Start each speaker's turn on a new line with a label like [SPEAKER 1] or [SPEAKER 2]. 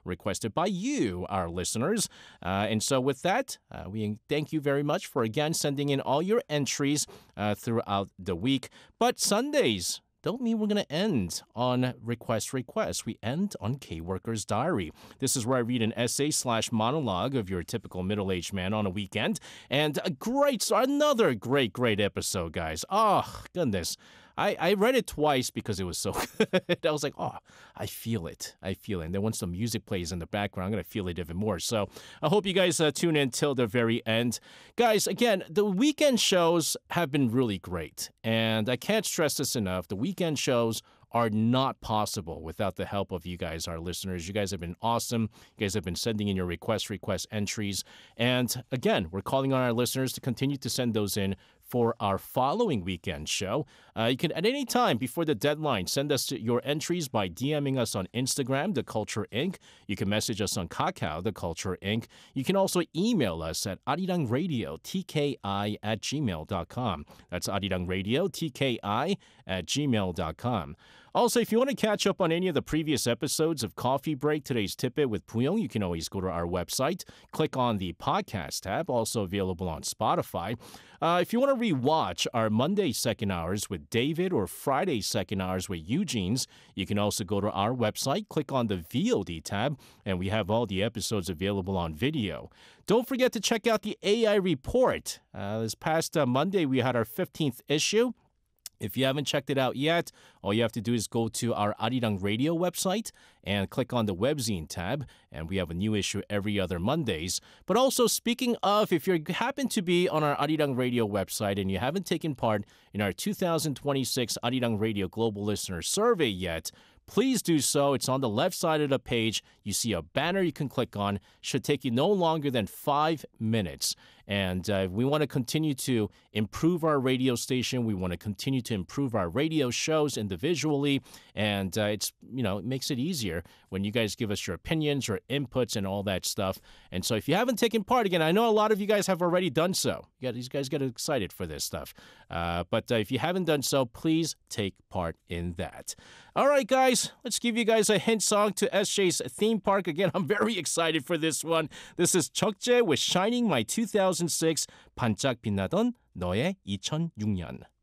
[SPEAKER 1] requested by you, our listeners. And so with that, we thank you very much for again sending in all your entries throughout the week. But Sundays don't mean we're going to end on requests. We end on K-Worker's Diary. This is where I read an essay/monologue of your typical middle-aged man on a weekend. And another great episode, guys. Oh, goodness. I read it twice because it was so good. I was like, oh, I feel it. And then once the music plays in the background, I'm going to feel it even more. So I hope you guys tune in till the very end. Guys, again, the weekend shows have been really great. And I can't stress this enough. The weekend shows are not possible without the help of you guys, our listeners. You guys have been awesome. You guys have been sending in your request entries. And again, we're calling on our listeners to continue to send those in for our following weekend show. You can, at any time before the deadline, send us your entries by DMing us on Instagram, The Culture Inc. You can message us on Kakao, The Culture Inc. You can also email us at arirangradiotki@gmail.com. That's arirangradiotki@gmail.com. Also, if you want to catch up on any of the previous episodes of Coffee Break, Today's Tidbit with Puyong, you can always go to our website, click on the podcast tab, also available on Spotify. If you want to rewatch our Monday second hours with David or Friday second hours with Eugene's, you can also go to our website, click on the VOD tab, and we have all the episodes available on video. Don't forget to check out the AI Report. This past Monday, we had our 15th issue. If you haven't checked it out yet, all you have to do is go to our Arirang Radio website and click on the webzine tab, and we have a new issue every other Mondays. But also, speaking of, if you happen to be on our Arirang Radio website and you haven't taken part in our 2026 Arirang Radio Global Listener Survey yet, please do so. It's on the left side of the page. You see a banner you can click on. Should take you no longer than 5 minutes. And we want to continue to improve our radio station. We want to continue to improve our radio shows individually. And it makes it easier when you guys give us your opinions, your inputs, and all that stuff. And so if you haven't taken part, again, I know a lot of you guys have already done so. These guys get excited for this stuff. But if you haven't done so, please take part in that. All right, guys, let's give you guys a hint song to SJ's theme park. Again, I'm very excited for this one. This is 적재 with Shining My 2006 반짝 빛나던 너의 2006년.